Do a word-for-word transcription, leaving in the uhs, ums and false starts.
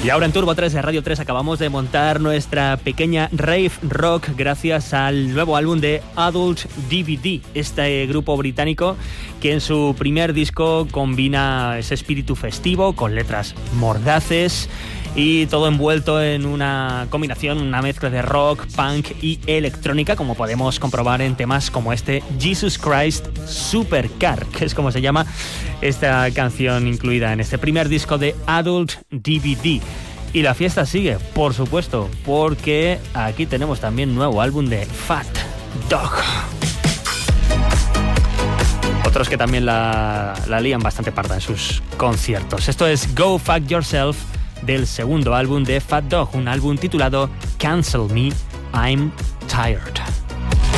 Y ahora en Turbo tres de Radio tres acabamos de montar nuestra pequeña rave rock gracias al nuevo álbum de Adult D V D, este grupo británico que en su primer disco combina ese espíritu festivo con letras mordaces y todo envuelto en una combinación, una mezcla de rock, punk y electrónica, como podemos comprobar en temas como este Jesus Christ Supercar, que es como se llama esta canción incluida en este primer disco de Adult D V D. Y la fiesta sigue, por supuesto, porque aquí tenemos también nuevo álbum de Fat Dog. Otros que también la, la lían bastante parda en sus conciertos. Esto es Go Fuck Yourself, del segundo álbum de Fat Dog, un álbum titulado Cancel Me, I'm Tired.